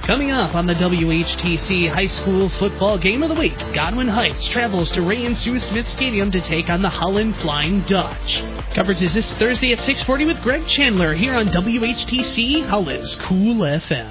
Coming up on the WHTC High School Football Game of the Week, Godwin Heights travels to Ray and Sue Smith Stadium to take on the Holland Flying Dutch. Coverage is this Thursday at 6:40 with Greg Chandler here on WHTC Hollis Cool FM.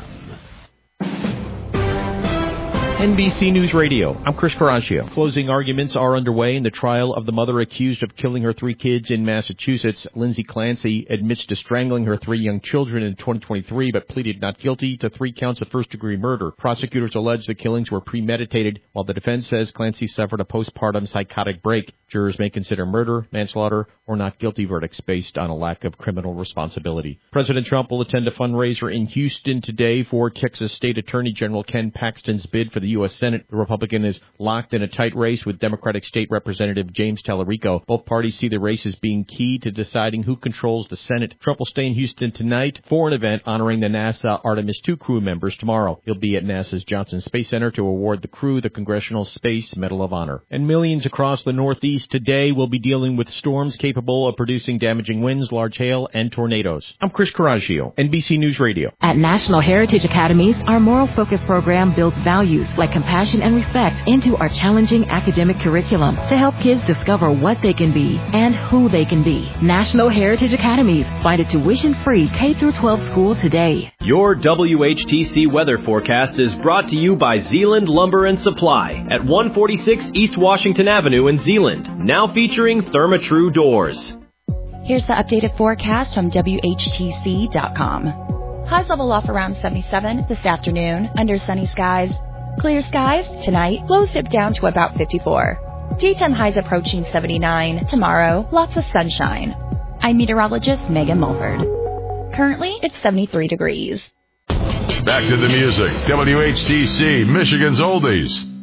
NBC News Radio. I'm Chris Caraccio. Closing arguments are underway in the trial of the mother accused of killing her 3 kids in Massachusetts. Lindsay Clancy admits to strangling her 3 young children in 2023, but pleaded not guilty to 3 counts of first-degree murder. Prosecutors allege the killings were premeditated, while the defense says Clancy suffered a postpartum psychotic break. Jurors may consider murder, manslaughter, or not guilty verdicts based on a lack of criminal responsibility. President Trump will attend a fundraiser in Houston today for Texas State Attorney General Ken Paxton's bid for the U.S. Senate. The Republican is locked in a tight race with Democratic State Representative James Tallarico. Both parties see the race as being key to deciding who controls the Senate. Trump will stay in Houston tonight for an event honoring the NASA Artemis II crew members tomorrow. He'll be at NASA's Johnson Space Center to award the crew the Congressional Space Medal of Honor. And millions across the Northeast today will be dealing with storms capable of producing damaging winds, large hail, and tornadoes. I'm Chris Caraccio, NBC News Radio. At National Heritage Academies, our moral focus program builds values like compassion and respect into our challenging academic curriculum to help kids discover what they can be and who they can be. National Heritage Academies. Find a tuition-free K-12 school today. Your WHTC weather forecast is brought to you by Zeeland Lumber and Supply at 146 East Washington Avenue in Zeeland. Now featuring Therma-Tru doors. Here's the updated forecast from WHTC.com. Highs level off around 77 this afternoon under sunny skies. Clear skies tonight, lows dip down to about 54. Daytime highs approaching 79. Tomorrow, lots of sunshine. I'm meteorologist Megan Mulford. Currently, it's 73 degrees. Back to the music. WHTC, Michigan's Oldies.